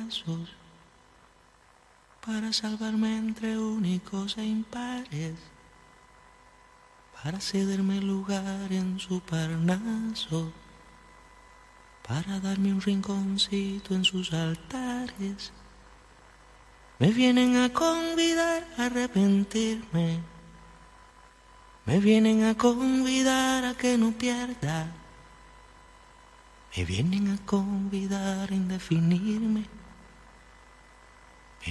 besos para salvarme entre únicos e impares, para cederme lugar en su Parnaso, para darme un rinconcito en sus altares. Me vienen a convidar a arrepentirme, me vienen a convidar a que no pierda, me vienen a convidar a indefinirme.